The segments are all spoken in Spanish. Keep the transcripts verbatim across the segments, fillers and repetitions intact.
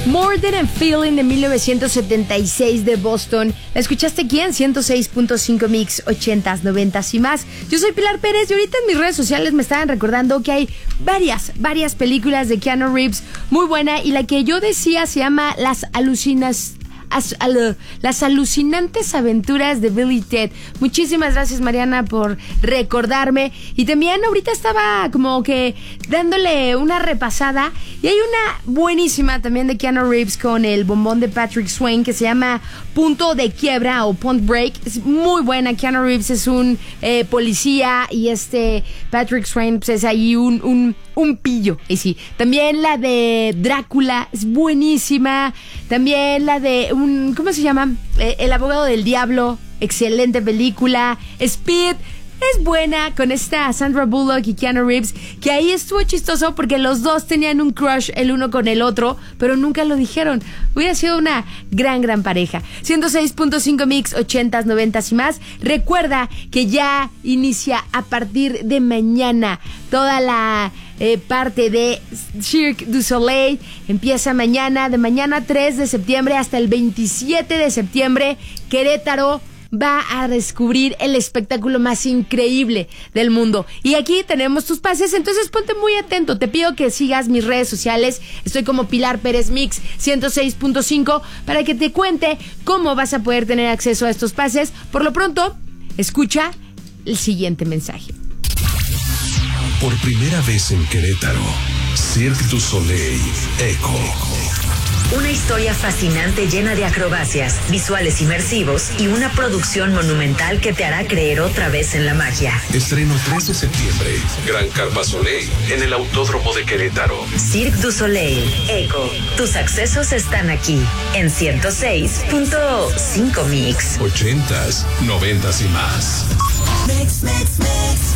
More Than a Feeling de mil novecientos setenta y seis de Boston. ¿La escuchaste aquí en ciento seis punto cinco Mix, ochentas, noventas y más? Yo soy Pilar Pérez y ahorita en mis redes sociales me estaban recordando que hay varias, varias películas de Keanu Reeves muy buena, y la que yo decía se llama Las Alucinas... As, al, las alucinantes aventuras de Bill y Ted. Muchísimas gracias, Mariana, por recordarme. Y también ahorita estaba como que dándole una repasada, y hay una buenísima también de Keanu Reeves con el bombón de Patrick Swayze que se llama Punto de Quiebra o Point Break. Es muy buena. Keanu Reeves es un eh, policía, y este Patrick Swayze pues, es ahí un, un, un pillo. Y sí, también la de Drácula es buenísima. También la de un, ¿cómo se llama? Eh, El abogado del diablo, excelente película. Speed es buena, con esta Sandra Bullock y Keanu Reeves, que ahí estuvo chistoso porque los dos tenían un crush el uno con el otro, pero nunca lo dijeron. Hubiera sido una gran, gran pareja. ciento seis punto cinco Mix, ochentas, noventas y más. Recuerda que ya inicia a partir de mañana toda la eh, parte de Cirque du Soleil. Empieza mañana, de mañana tres de septiembre hasta el veintisiete de septiembre. Querétaro va a descubrir el espectáculo más increíble del mundo. Y aquí tenemos tus pases, entonces ponte muy atento. Te pido que sigas mis redes sociales. Estoy como Pilar Pérez Mix ciento seis punto cinco para que te cuente cómo vas a poder tener acceso a estos pases. Por lo pronto, escucha el siguiente mensaje. Por primera vez en Querétaro, Cirque du Soleil Echo. Una historia fascinante llena de acrobacias, visuales inmersivos y una producción monumental que te hará creer otra vez en la magia. Estreno tres de septiembre, Gran Carpa Soleil, en el Autódromo de Querétaro. Cirque du Soleil Echo. Tus accesos están aquí, en ciento seis punto cinco Mix. Ochentas, noventas y más. Mix, mix, mix.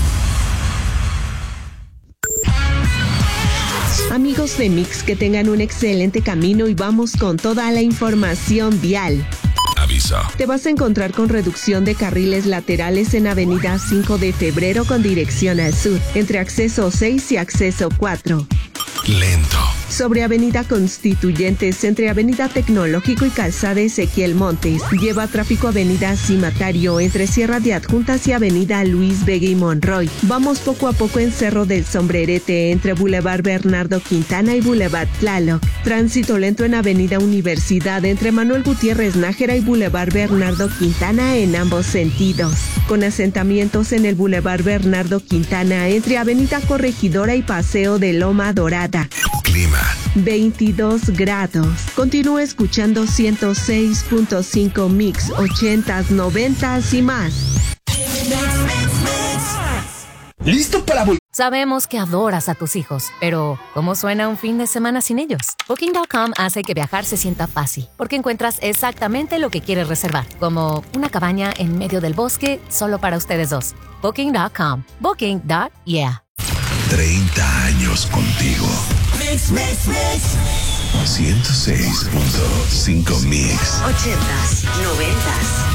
Amigos de Mix, que tengan un excelente camino y vamos con toda la información vial. Aviso. Te vas a encontrar con reducción de carriles laterales en Avenida cinco de Febrero con dirección al sur, entre acceso seis y acceso cuatro. Lento. Sobre Avenida Constituyentes, entre Avenida Tecnológico y Calzada Ezequiel Montes. Lleva tráfico Avenida Cimatario, entre Sierra de Adjuntas y Avenida Luis Vega y Monroy. Vamos poco a poco en Cerro del Sombrerete, entre Boulevard Bernardo Quintana y Boulevard Tlaloc. Tránsito lento en Avenida Universidad, entre Manuel Gutiérrez Nájera y Boulevard Bernardo Quintana en ambos sentidos. Con asentamientos en el Boulevard Bernardo Quintana, entre Avenida Corregidora y Paseo de Loma Dorada. Clima. veintidós grados. Continúa escuchando ciento seis punto cinco Mix, ochentas, noventas y más. ¿Listo para vol- Sabemos que adoras a tus hijos, pero ¿cómo suena un fin de semana sin ellos? Booking punto com hace que viajar se sienta fácil, porque encuentras exactamente lo que quieres reservar, como una cabaña en medio del bosque solo para ustedes dos. Booking punto com. Booking. Yeah. treinta años contigo. Mix, mix, mix. ciento seis punto cinco Mix. Ochentas, noventas